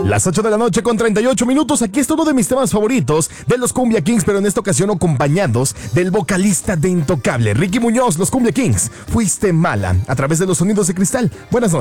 Las 8 de la noche con 38 minutos. Aquí está uno de mis temas favoritos de los Cumbia Kings, pero en esta ocasión acompañados del vocalista de Intocable, Ricky Muñoz, los Cumbia Kings. Fuiste mala, a través de los sonidos de cristal. Buenas noches.